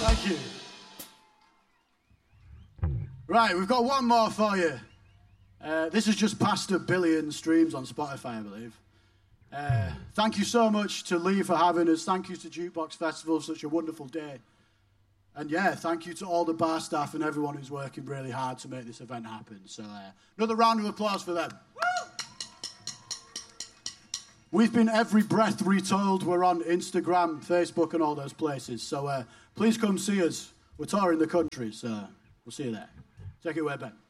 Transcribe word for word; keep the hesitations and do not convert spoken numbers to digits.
Thank you. Right, we've got one more for you. Uh, this is just past a billion streams on Spotify, I believe. Uh, thank you so much to Lee for having us. Thank you to Jukebox Festival, such a wonderful day. And yeah, thank you to all the bar staff and everyone who's working really hard to make this event happen. So uh, another round of applause for them. Woo! We've been Every Breath Retold. We're on Instagram, Facebook, and all those places. So uh, please come see us. We're touring the country, so we'll see you there. Take it away, Ben.